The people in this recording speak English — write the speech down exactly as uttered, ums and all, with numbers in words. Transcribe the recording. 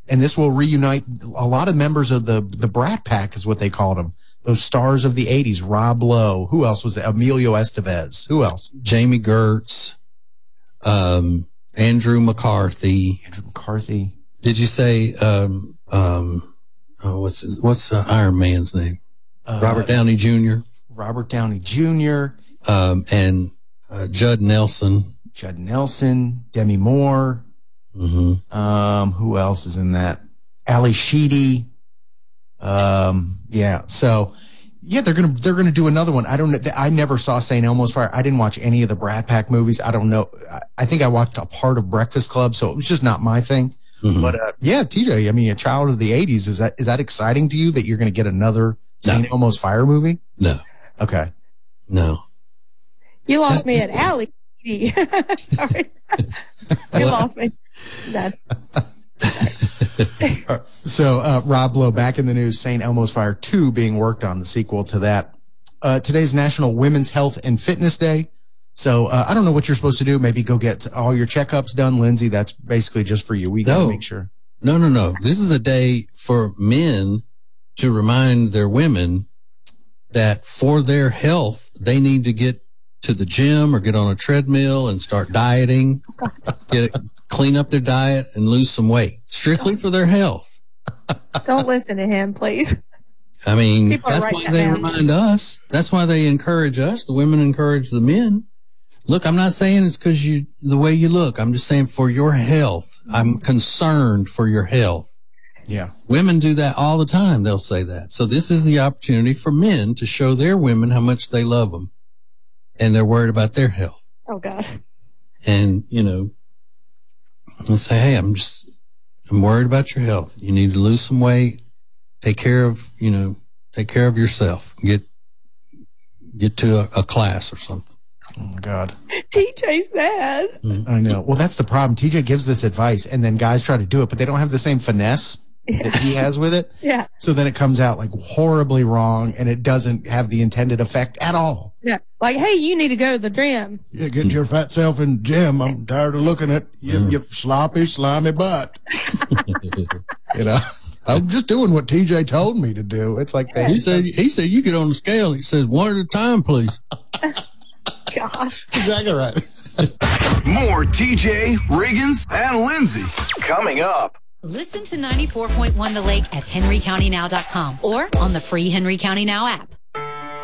And this will reunite a lot of members of the, the Brat Pack is what they called them. Those stars of the eighties, Rob Lowe. Who else was it? Emilio Estevez. Who else? Jamie Gertz, um, Andrew McCarthy. Andrew McCarthy. Did you say, um, um, oh, what's his, what's uh, Iron Man's name? Uh, Robert Downey Junior Robert Downey Junior Um, and uh, Judd Nelson. Judd Nelson, Demi Moore. Mm-hmm. Um, who else is in that? Ali Sheedy. Um, yeah. So, yeah, they're gonna they're gonna do another one. I don't know. I never saw Saint Elmo's Fire. I didn't watch any of the Brat Pack movies. I don't know. I, I think I watched a part of Breakfast Club, so it was just not my thing. Mm-hmm. But uh, yeah, T J. I mean, a child of the eighties. Is that is that exciting to you that you're gonna get another Saint No. Elmo's Fire movie? No. Okay. No. You lost me at Ali. Sorry. You lost me. Done. So, uh, Rob Lowe, back in the news, Saint Elmo's Fire two being worked on, the sequel to that. Uh, today's National Women's Health and Fitness Day. So, uh, I don't know what you're supposed to do. Maybe go get all your checkups done. Lindsay, that's basically just for you. We got to No. make sure. No, no, no. This is a day for men to remind their women that for their health, they need to get to the gym or get on a treadmill and start dieting, get clean up their diet and lose some weight strictly for their health. Don't listen to him, please. I mean, People are that's writing why that they down. remind us. That's why they encourage us. The women encourage the men. Look, I'm not saying it's because you, the way you look. I'm just saying for your health. I'm concerned for your health. Yeah. Women do that all the time. They'll say that. So this is the opportunity for men to show their women how much they love them and they're worried about their health. Oh, God. And, you know, and say, hey, I'm just, I'm worried about your health. You need to lose some weight. Take care of, you know, take care of yourself. Get, get to a, a class or something. Oh, my God. T J said. I know. Well, that's the problem. T J gives this advice, and then guys try to do it, but they don't have the same finesse that he has with it. Yeah. So then it comes out like horribly wrong, and it doesn't have the intended effect at all. Yeah. Like, hey, you need to go to the gym. Yeah, get your fat self in the gym. I'm tired of looking at you, you sloppy, slimy butt. You know, I'm just doing what T J told me to do. It's like they. He said, he said, you get on the scale. He says, one at a time, please. Gosh. Exactly right. More T J, Riggins, and Lindsay coming up. Listen to ninety-four point one The Lake at henry county now dot com or on the free Henry County Now app.